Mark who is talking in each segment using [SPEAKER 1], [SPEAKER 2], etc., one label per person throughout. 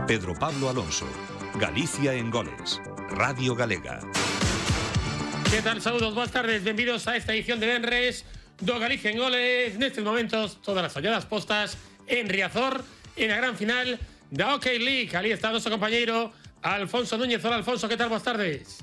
[SPEAKER 1] Pedro Pablo Alonso. Galicia en Goles. Radio Galega.
[SPEAKER 2] ¿Qué tal? Saludos, buenas tardes. Bienvenidos a esta edición de Venres do Galicia en Goles. Nestes momentos, todas las olladas postas en Riazor, en la gran final da OK League. Ali está nuestro compañero Alfonso Núñez. Hola, Alfonso, ¿qué tal? Buenas tardes.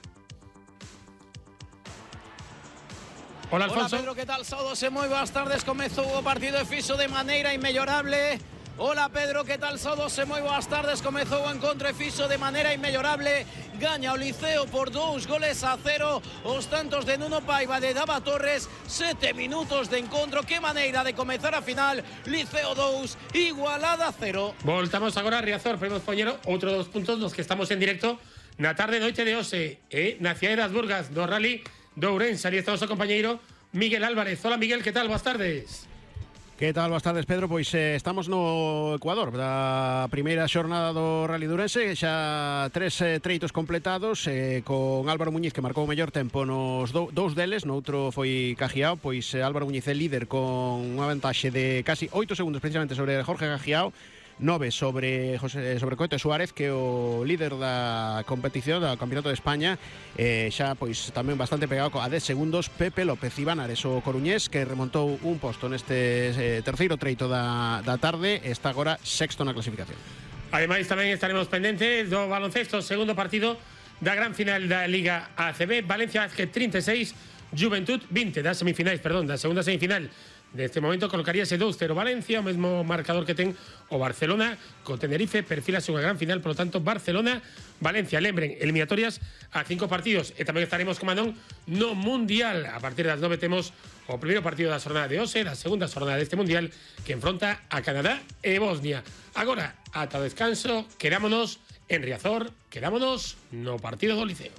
[SPEAKER 2] Hola, Alfonso.
[SPEAKER 3] Hola, Pedro, ¿qué tal? Saúdos e moi boas tardes. Comezou o partido e fixo de maneira inmellorable. Hola, Pedro, ¿qué tal? Saúdos e moi boas tardes. Comezou o encontro e fixo de maneira inmellorable. Gaña o Liceo por 2-0. Os tantos de Nuno Paiva, de Dava Torres. 7 minutos de encontro. Que maneira de comezar a final. Liceo 2, Igualada 0.
[SPEAKER 2] Voltamos agora a Riazor. Podemos poñer outro dos puntos nos que estamos en directo na tarde noite de hoxe na cidade das Burgas do Rally do Ourense. Ali está o noso compañeiro Miguel Álvarez. Hola, Miguel, ¿qué tal? Boas tardes.
[SPEAKER 4] Que tal? Boas tardes, Pedro. Pois estamos no Ecuador da primeira xornada do Rally de Ourense. Xa 3 treitos completados con Álvaro Muñiz, que marcou o mellor tempo nos dous deles. No outro foi Cajiao. Pois Álvaro Muñiz é líder con unha vantaxe de casi 8 segundos precisamente sobre Jorge Cajiao, 9 sobre Coete Suárez, que é o líder da competición do Campeonato de España. Xa pois tamén bastante pegado a 10 segundos Pepe López Ibánares, o coruñés, que remontou un posto neste terceiro treito da tarde. Está agora sexto na clasificación.
[SPEAKER 2] Ademais, tamén estaremos pendentes do baloncesto, segundo partido da gran final da Liga ACB. Valencia Basket 36, Juventud 20 das semifinais, perdón, da segunda semifinal. Neste momento colocaríase 2-0 Valencia, o mesmo marcador que ten o Barcelona co Tenerife. Perfilase unha gran final, polo tanto, Barcelona-Valencia. Lembren, eliminatorias a 5 partidos. E tamén estaremos, como non, no Mundial. A partir das 9 temos o primeiro partido da xornada de hoxe, da segunda xornada deste Mundial, que enfronta a Canadá e Bosnia. Agora, ata o descanso, quedámonos en Riazor, quedámonos no partido do Liceo.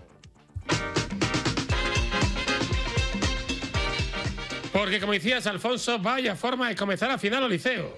[SPEAKER 2] Porque, como dicías, Alfonso, vaya forma de comenzar a final o Liceo.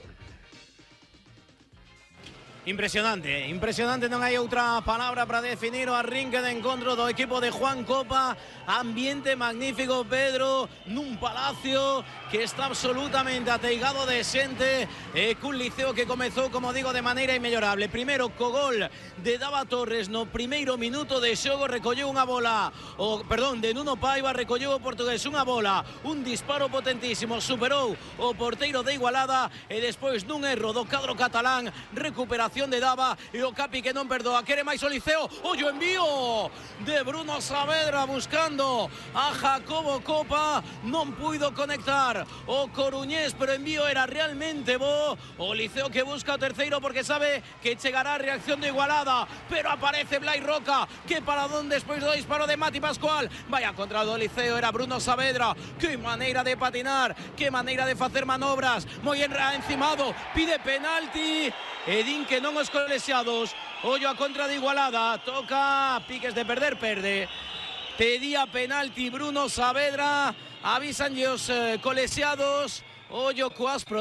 [SPEAKER 3] Impresionante, impresionante, non hai outra palabra para definir o arrinque de encontro do equipo de Juan Copa. Ambiente magnífico, Pedro, nun palacio que está absolutamente ateigado de xente, cun Liceo que comezou, como digo, de maneira inmellorable. Primeiro, co gol de Dava Torres no primeiro minuto de xogo, recolleu unha bola, de Nuno Paiva, recolleu o portugués unha bola, un disparo potentísimo, superou o porteiro de Igualada e despois nun erro do cadro catalán, recuperación de Dava e o Capi que non perdoa. Quere máis o Liceo. Ollo envío de Bruno Saavedra buscando a Jacobo Copa. Non puido conectar o coruñés, pero o envío era realmente bo. O Liceo que busca o terceiro porque sabe que chegará a reacción de Igualada, pero aparece Blai Roca. Que paradón despois do disparo de Mati Pascual. Vaya contra do Liceo, era Bruno Saavedra. Que maneira de patinar, que maneira de facer manobras. Moi encimado, pide penalti. Edín que non os colexiados. Ollo a contra de Igualada. Toca Piques de perder, perde. Pedía penalti Bruno Saavedra. Avisanlle os colexiados. Ollo coas